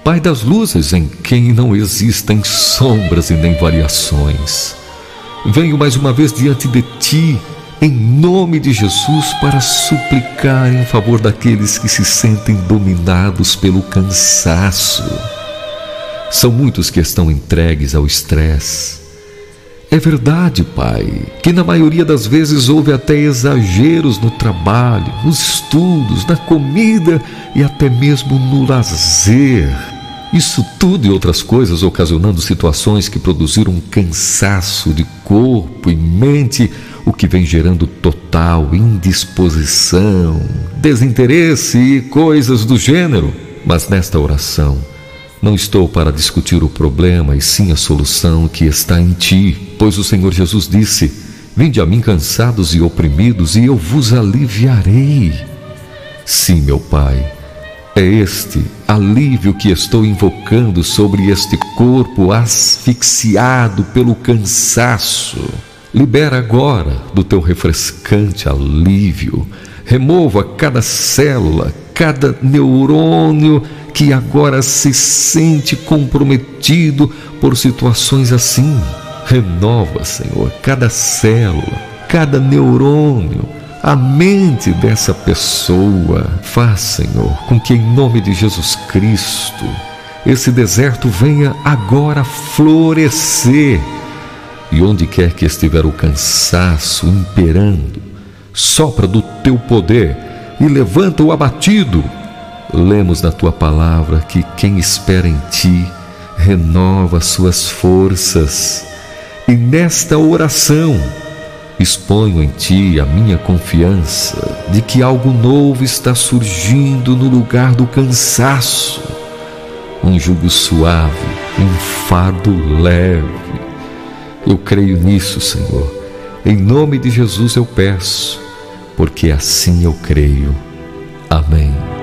Pai das luzes, em quem não existem sombras e nem variações. Venho mais uma vez diante de Ti, em nome de Jesus, para suplicar em favor daqueles que se sentem dominados pelo cansaço. São muitos que estão entregues ao estresse. É verdade, Pai, que na maioria das vezes houve até exageros no trabalho, nos estudos, na comida e até mesmo no lazer. Isso tudo e outras coisas ocasionando situações que produziram um cansaço de corpo e mente, o que vem gerando total indisposição, desinteresse e coisas do gênero. Mas nesta oração, não estou para discutir o problema, e sim a solução que está em Ti, pois o Senhor Jesus disse: vinde a mim cansados e oprimidos, e eu vos aliviarei. Sim, meu Pai, é este alívio que estou invocando sobre este corpo asfixiado pelo cansaço. Libera agora do Teu refrescante alívio. Remova cada célula, cada neurônio que agora se sente comprometido por situações assim. Renova, Senhor, cada célula, cada neurônio, a mente dessa pessoa. Faz, Senhor, com que em nome de Jesus Cristo esse deserto venha agora florescer. E onde quer que estiver o cansaço imperando, sopra do Teu poder e levanta o abatido. Lemos na Tua palavra que quem espera em Ti renova suas forças. E nesta oração exponho em Ti a minha confiança de que algo novo está surgindo no lugar do cansaço. Um jugo suave, um fardo leve. Eu creio nisso, Senhor. Em nome de Jesus eu peço, porque assim eu creio. Amém.